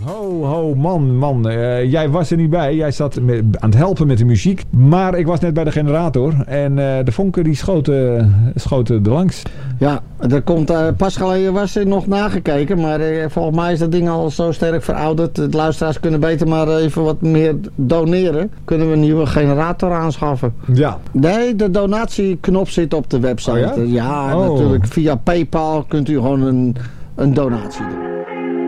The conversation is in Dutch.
Ho, man. Jij was er niet bij. Jij zat aan het helpen met de muziek. Maar ik was net bij de generator. En de vonken die schoten er langs. Ja, er komt, pas geleden was er nog nagekeken. Maar volgens mij is dat ding al zo sterk verouderd. De luisteraars kunnen beter maar even wat meer doneren. Kunnen we een nieuwe generator aanschaffen. Ja. Nee, de donatieknop zit op de website. Oh ja? Ja, natuurlijk. Via PayPal kunt u gewoon een donatie doen.